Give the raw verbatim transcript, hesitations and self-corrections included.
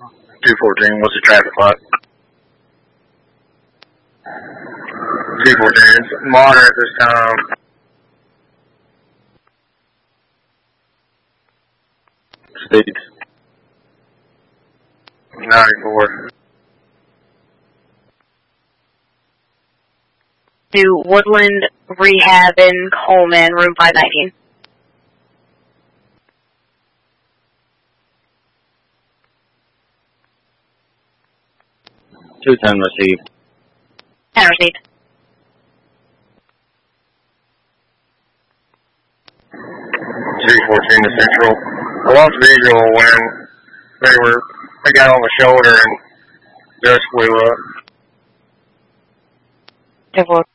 two fourteen, what's the traffic like? two fourteen, it's moderate this time. Speeds. ninety-four. To Woodland Rehab in Coleman, room five nineteen. two ten received. ten received. two fourteen to Central. I lost visual when they were, they got on the shoulder and just blew up. ten four.